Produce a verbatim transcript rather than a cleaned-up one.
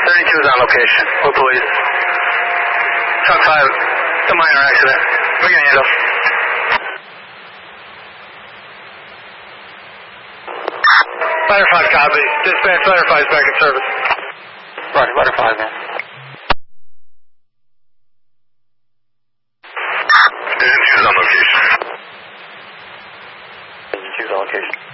thirty-two is on location. We're police. Truck five, it's a minor accident. We're gonna handle. Ladder five copy. Dispatch, Ladder five is back in service. Right, Ladder five, man. thirty-two is on location. thirty-two is on location.